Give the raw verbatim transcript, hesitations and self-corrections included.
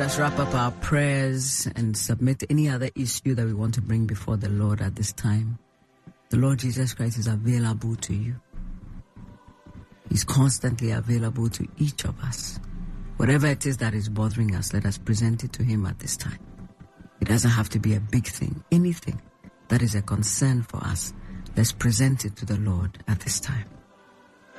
us wrap up our prayers and submit any other issue that we want to bring before the Lord at this time. The Lord Jesus Christ is available to you. He's constantly available to each of us. Whatever it is that is bothering us, let us present it to Him at this time. It doesn't have to be a big thing. Anything that is a concern for us, let's present it to the Lord at this time.